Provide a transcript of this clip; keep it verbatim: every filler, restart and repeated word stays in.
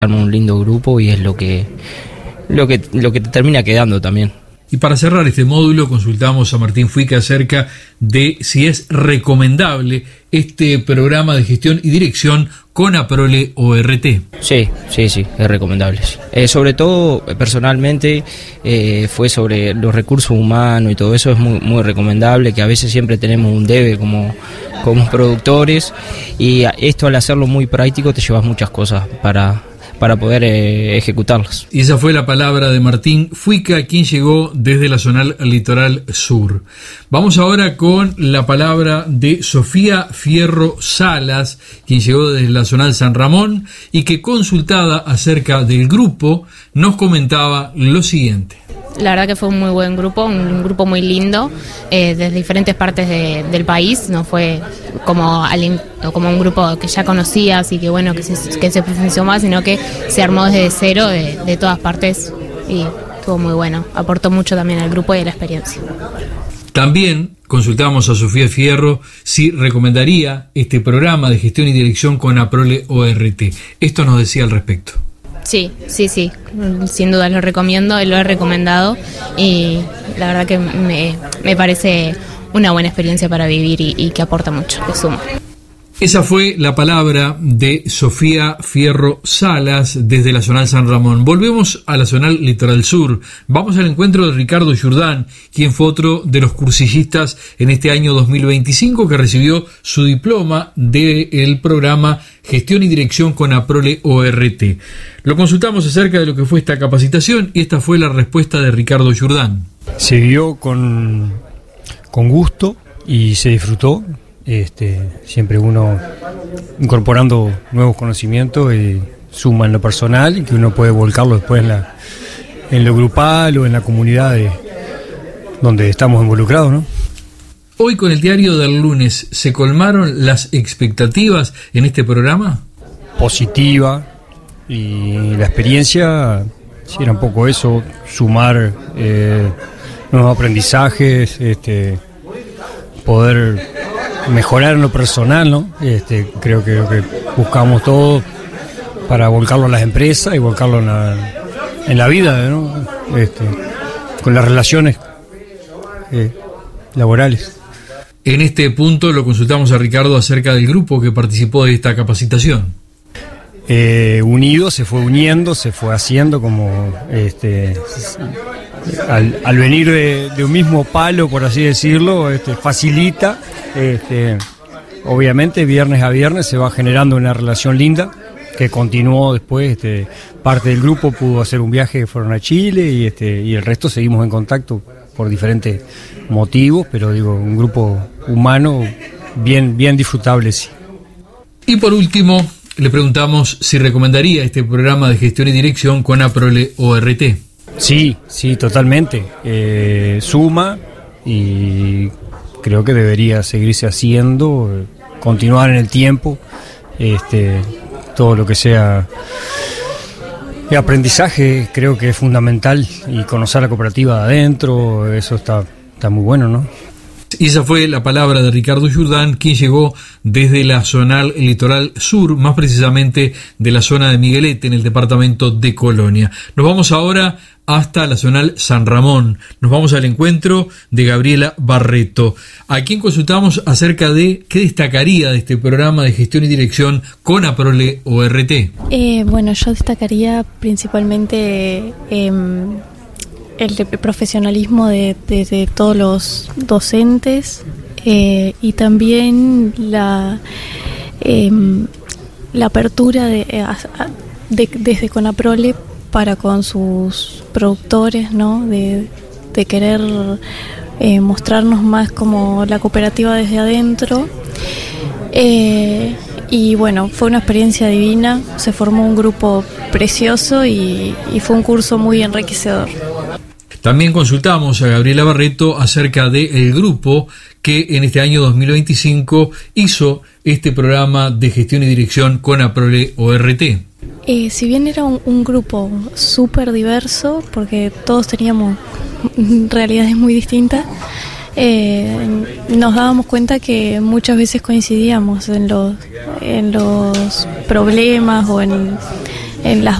Arma un lindo grupo y es lo que, lo que, lo que te termina quedando también. Y para cerrar este módulo consultamos a Martín Fuica acerca de si es recomendable este programa de gestión y dirección con Aprole O R T. Sí, sí, sí, es recomendable. Sí. Eh, sobre todo, personalmente, eh, fue sobre los recursos humanos y todo eso, es muy, muy recomendable, que a veces siempre tenemos un debe como, como productores, y esto al hacerlo muy práctico te llevas muchas cosas para... para poder eh, ejecutarlos. Y esa fue la palabra de Martín Fuica, quien llegó desde la Zonal Litoral Sur. Vamos ahora con la palabra de Sofía Fierro Salas, quien llegó desde la Zonal San Ramón y que, consultada acerca del grupo, nos comentaba lo siguiente. La verdad que fue un muy buen grupo, un grupo muy lindo, eh, desde diferentes partes de, del país, no fue como, al, como un grupo que ya conocías y que bueno, que se, que se profundizó más, sino que se armó desde cero de, de todas partes y estuvo muy bueno, aportó mucho también al grupo y a la experiencia. También consultamos a Sofía Fierro si recomendaría este programa de gestión y dirección con Aprole O R T. Esto nos decía al respecto. Sí, sí, sí, sin duda lo recomiendo, lo he recomendado y la verdad que me, me parece una buena experiencia para vivir y, y que aporta mucho, que suma. Esa fue la palabra de Sofía Fierro Salas desde la Zonal San Ramón. Volvemos a la Zonal Litoral Sur. Vamos al encuentro de Ricardo Jordán, quien fue otro de los cursillistas en este año dos mil veinticinco que recibió su diploma del programa Gestión y Dirección con Aprole O R T. Lo consultamos acerca de lo que fue esta capacitación y esta fue la respuesta de Ricardo Jordán. Se vio con, con gusto y se disfrutó. Este, siempre uno incorporando nuevos conocimientos y suma en lo personal y que uno puede volcarlo después en, la, en lo grupal o en la comunidad de, donde estamos involucrados, ¿no? Hoy con el diario del lunes, ¿se colmaron las expectativas en este programa? Positiva, y la experiencia, sí, era un poco eso, sumar eh, nuevos aprendizajes, este, poder mejorar en lo personal, ¿no? Este, creo que lo que buscamos todos para volcarlo a las empresas y volcarlo en la, en la vida, ¿no? Este, con las relaciones eh, laborales. En este punto lo consultamos a Ricardo acerca del grupo que participó de esta capacitación. Eh, unido, se fue uniendo, se fue haciendo como este, al, al venir de, de un mismo palo, por así decirlo, este, facilita. Este, obviamente viernes a viernes se va generando una relación linda que continuó después. Este, parte del grupo pudo hacer un viaje, fueron a Chile y, este, y el resto seguimos en contacto por diferentes motivos, pero digo, un grupo humano bien, bien disfrutable, sí. Y por último, le preguntamos si recomendaría este programa de gestión y dirección con Aprole O R T. Sí, sí, totalmente. Eh, suma y creo que debería seguirse haciendo, continuar en el tiempo, este, todo lo que sea el aprendizaje creo que es fundamental y conocer la cooperativa de adentro, eso está, está muy bueno, ¿no? Y esa fue la palabra de Ricardo Jordán, quien llegó desde la Zonal Litoral Sur, más precisamente de la zona de Miguelete, en el departamento de Colonia. Nos vamos ahora hasta la Zonal San Ramón. Nos vamos al encuentro de Gabriela Barreto, a quien consultamos acerca de qué destacaría de este programa de gestión y dirección con Aprole O R T. Eh, bueno, yo destacaría principalmente Eh, el profesionalismo de, de, de todos los docentes eh, y también la eh, la apertura de, de, desde Conaprole para con sus productores, ¿no? De, de querer eh, mostrarnos más como la cooperativa desde adentro. Eh, y bueno, fue una experiencia divina, se formó un grupo precioso y, y fue un curso muy enriquecedor. También consultamos a Gabriela Barreto acerca del grupo que en este año dos mil veinticinco hizo este programa de gestión y dirección con Aprole O R T. Eh, si bien era un, un grupo súper diverso, porque todos teníamos realidades muy distintas, eh, nos dábamos cuenta que muchas veces coincidíamos en los, en los problemas o en, en las